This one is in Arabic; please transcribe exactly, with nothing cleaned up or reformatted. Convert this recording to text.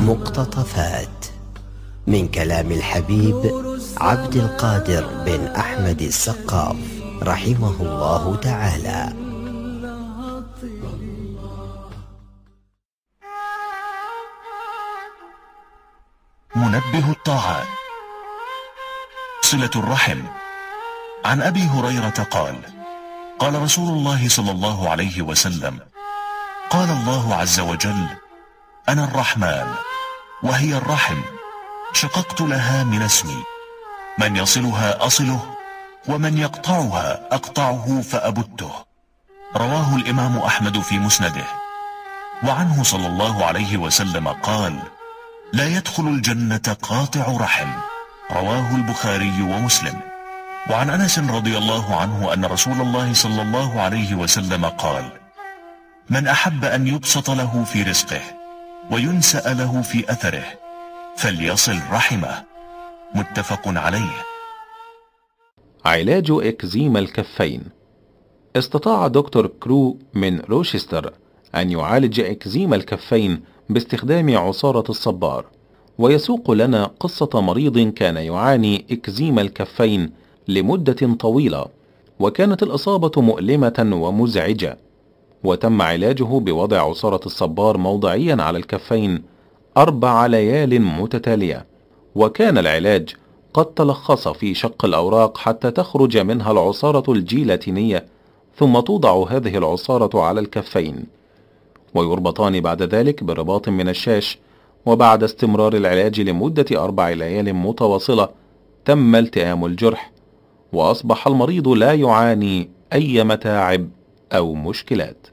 مقتطفات من كلام الحبيب عبد القادر بن أحمد السقاف رحمه الله تعالى. منبه الطاعات. صلة الرحم. عن أبي هريرة قال: قال رسول الله صلى الله عليه وسلم: قال الله عز وجل: أنا الرحمن وهي الرحم، شققت لها من اسمي، من يصلها أصله ومن يقطعها أقطعه فأبته. رواه الإمام أحمد في مسنده. وعنه صلى الله عليه وسلم قال: لا يدخل الجنة قاطع رحم. رواه البخاري ومسلم. وعن أنس رضي الله عنه أن رسول الله صلى الله عليه وسلم قال: من أحب أن يبسط له في رزقه وينسأ له في أثره فليصل رحمه. متفق عليه. علاج إكزيما الكفين. استطاع دكتور كرو من روشستر أن يعالج إكزيما الكفين باستخدام عصارة الصبار، ويسوق لنا قصة مريض كان يعاني إكزيما الكفين لمدة طويلة، وكانت الإصابة مؤلمة ومزعجة، وتم علاجه بوضع عصارة الصبار موضعيا على الكفين أربع ليال متتالية، وكان العلاج قد تلخص في شق الأوراق حتى تخرج منها العصارة الجيلاتينية، ثم توضع هذه العصارة على الكفين ويربطان بعد ذلك برباط من الشاش. وبعد استمرار العلاج لمدة أربع ليال متواصلة تم التئام الجرح، وأصبح المريض لا يعاني أي متاعب أو مشكلات.